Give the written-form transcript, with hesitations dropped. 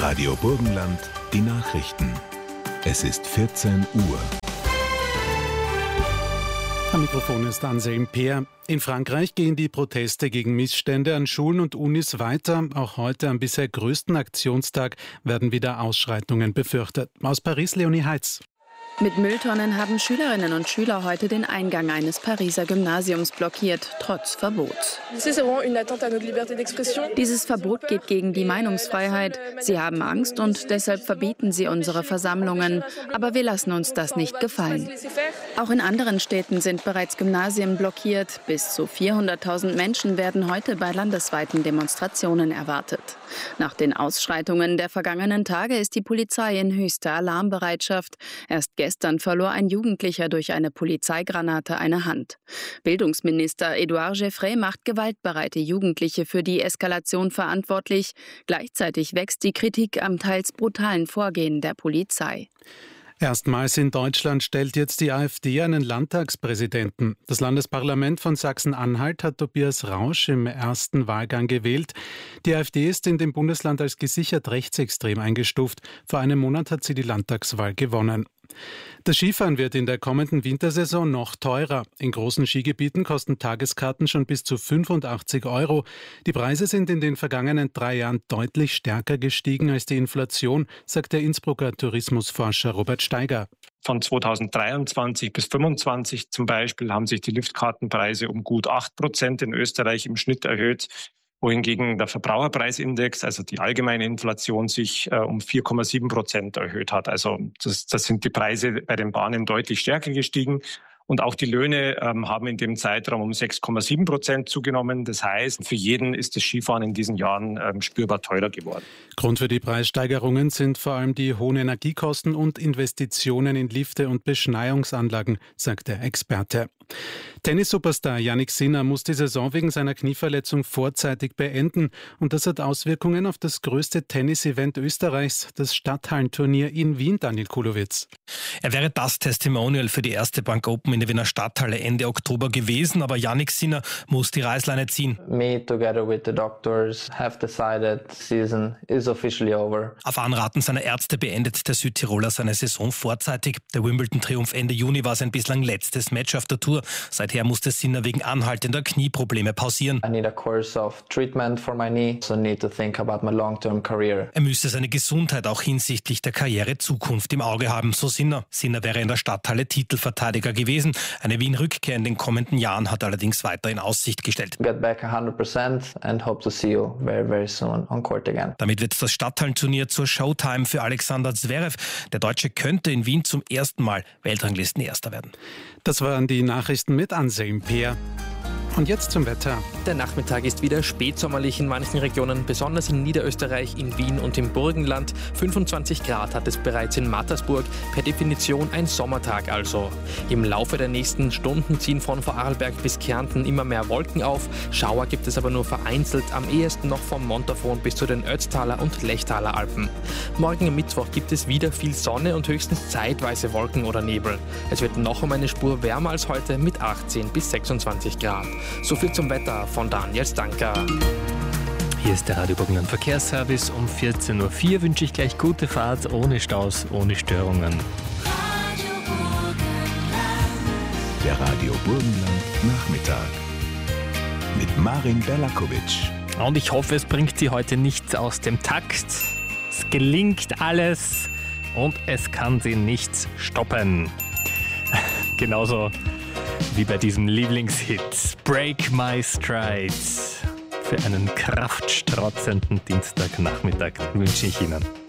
Radio Burgenland, die Nachrichten. Es ist 14 Uhr. Am Mikrofon ist Anselm Peer. In Frankreich gehen die Proteste gegen Missstände an Schulen und Unis weiter. Auch heute, am bisher größten Aktionstag, werden wieder Ausschreitungen befürchtet. Aus Paris, Leonie Heitz. Mit Mülltonnen haben Schülerinnen und Schüler heute den Eingang eines Pariser Gymnasiums blockiert, trotz Verbots. Dieses Verbot geht gegen die Meinungsfreiheit. Sie haben Angst und deshalb verbieten sie unsere Versammlungen. Aber wir lassen uns das nicht gefallen. Auch in anderen Städten sind bereits Gymnasien blockiert. Bis zu 400.000 Menschen werden heute bei landesweiten Demonstrationen erwartet. Nach den Ausschreitungen der vergangenen Tage ist die Polizei in höchster Alarmbereitschaft. Erst gestern verlor ein Jugendlicher durch eine Polizeigranate eine Hand. Bildungsminister Édouard Geoffrey macht gewaltbereite Jugendliche für die Eskalation verantwortlich. Gleichzeitig wächst die Kritik am teils brutalen Vorgehen der Polizei. Erstmals in Deutschland stellt jetzt die AfD einen Landtagspräsidenten. Das Landesparlament von Sachsen-Anhalt hat Tobias Rausch im ersten Wahlgang gewählt. Die AfD ist in dem Bundesland als gesichert rechtsextrem eingestuft. Vor einem Monat hat sie die Landtagswahl gewonnen. Das Skifahren wird in der kommenden Wintersaison noch teurer. In großen Skigebieten kosten Tageskarten schon bis zu 85 €. Die Preise sind in den vergangenen 3 Jahren deutlich stärker gestiegen als die Inflation, sagt der Innsbrucker Tourismusforscher Robert Steiger. Von 2023 bis 2025 zum Beispiel haben sich die Liftkartenpreise um gut 8% in Österreich im Schnitt erhöht, wohingegen der Verbraucherpreisindex, also die allgemeine Inflation, sich um 4,7% erhöht hat. Also das sind die Preise bei den Bahnen deutlich stärker gestiegen. Und auch die Löhne haben in dem Zeitraum um 6,7% zugenommen. Das heißt, für jeden ist das Skifahren in diesen Jahren spürbar teurer geworden. Grund für die Preissteigerungen sind vor allem die hohen Energiekosten und Investitionen in Lifte und Beschneiungsanlagen, sagt der Experte. Tennis-Superstar Jannik Sinner muss die Saison wegen seiner Knieverletzung vorzeitig beenden. Und das hat Auswirkungen auf das größte Tennis-Event Österreichs, das Stadthallenturnier in Wien, Daniel Kulowitz. Er wäre das Testimonial für die erste Bank Open in der Wiener Stadthalle Ende Oktober gewesen, aber Jannik Sinner muss die Reißleine ziehen. Me together with the doctors have decided the season is officially over. Auf Anraten seiner Ärzte beendet der Südtiroler seine Saison vorzeitig. Der Wimbledon-Triumph Ende Juni war sein bislang letztes Match auf der Tour. Seither musste Sinner wegen anhaltender Knieprobleme pausieren. I need a course of treatment for my knee, so need to think about my long-term career. Er müsse seine Gesundheit auch hinsichtlich der Karrierezukunft im Auge haben, so Sinner. Sinner wäre in der Stadthalle Titelverteidiger gewesen. Eine Wien-Rückkehr in den kommenden Jahren hat er allerdings weiter in Aussicht gestellt. Get back 100% and hope to see you very, very soon on court again. Damit wird das Stadthallenturnier zur Showtime für Alexander Zverev. Der Deutsche könnte in Wien zum ersten Mal Weltranglistenerster werden. Das waren die Nachrichten mit Anselm Peer. Und jetzt zum Wetter. Der Nachmittag ist wieder spätsommerlich in manchen Regionen, besonders in Niederösterreich, in Wien und im Burgenland. 25 Grad hat es bereits in Mattersburg, per Definition ein Sommertag also. Im Laufe der nächsten Stunden ziehen von Vorarlberg bis Kärnten immer mehr Wolken auf. Schauer gibt es aber nur vereinzelt, am ehesten noch vom Montafon bis zu den Ötztaler und Lechtaler Alpen. Morgen am Mittwoch gibt es wieder viel Sonne und höchstens zeitweise Wolken oder Nebel. Es wird noch um eine Spur wärmer als heute mit 18 bis 26 Grad. So viel zum Wetter von Daniel Stanka. Hier ist der Radio Burgenland Verkehrsservice. Um 14.04 Uhr wünsche ich gleich gute Fahrt, ohne Staus, ohne Störungen. Der Radio Burgenland Nachmittag mit Marin Berlakovic. Und ich hoffe, es bringt Sie heute nicht aus dem Takt. Es gelingt alles und es kann Sie nichts stoppen. Genauso wie bei diesem Lieblingshit Break My Strides. Für einen kraftstrotzenden Dienstagnachmittag wünsche ich Ihnen.